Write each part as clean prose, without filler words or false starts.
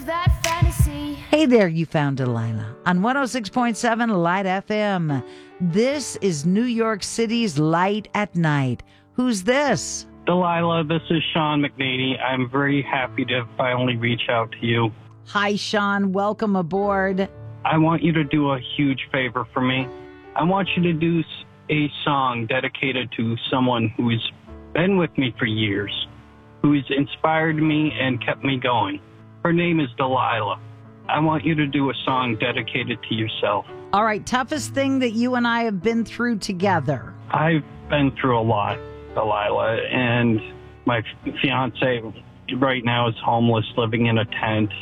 that fantasy. Hey there, you found Delilah on 106.7 Light FM. This is New York City's Light at Night. Who's this? Delilah, this is Sean McNady. I'm very happy to finally reach out to you. Hi, Sean. Welcome aboard. I want you to do a huge favor for me. I want you to do a song dedicated to someone who's been with me for years, who's inspired me and kept me going. Her name is Delilah. I want you to do a song dedicated to yourself. All right, toughest thing that you and I have been through together. I've been through a lot, Delilah, and my fiance right now is homeless, living in a tent,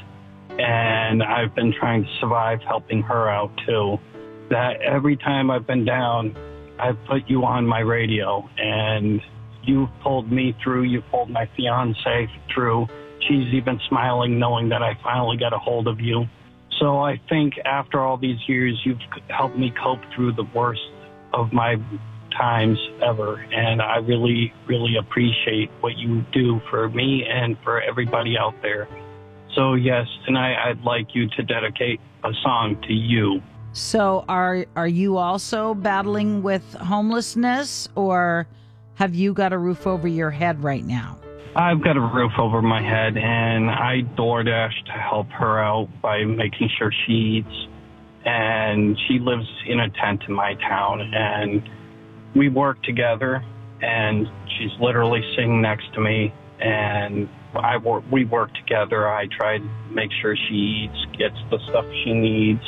and I've been trying to survive helping her out too. That every time I've been down, I've put you on my radio, and you've pulled me through, you pulled my fiance through. She's even smiling knowing that I finally got a hold of you. So I think after all these years, you've helped me cope through the worst of my times ever. And I really, really appreciate what you do for me and for everybody out there. So yes, tonight I'd like you to dedicate a song to you. So are you also battling with homelessness, or have you got a roof over your head right now? I've got a roof over my head, and I DoorDash to help her out by making sure she eats. And she lives in a tent in my town, and we work together, and she's literally sitting next to me, and we work together. I try to make sure she eats, gets the stuff she needs,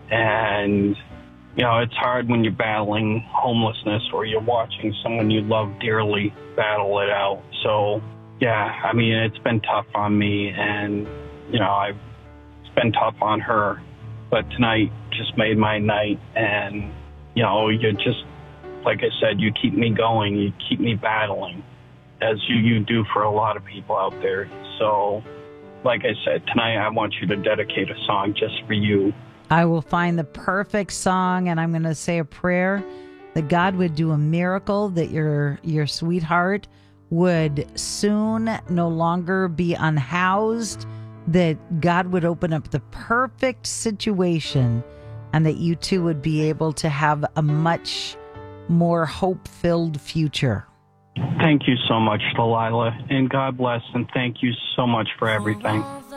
and you know, it's hard when you're battling homelessness or you're watching someone you love dearly battle it out. So yeah, I mean, it's been tough on me, and, you know, it's been tough on her. But tonight just made my night, and, you know, you just, like I said, you keep me going, you keep me battling, as you do for a lot of people out there. So, like I said, tonight I want you to dedicate a song just for you. I will find the perfect song, and I'm going to say a prayer that God would do a miracle, that your sweetheart would soon no longer be unhoused, that God would open up the perfect situation, and that you two would be able to have a much more hope-filled future. Thank you so much, Delilah, and God bless, and thank you so much for everything.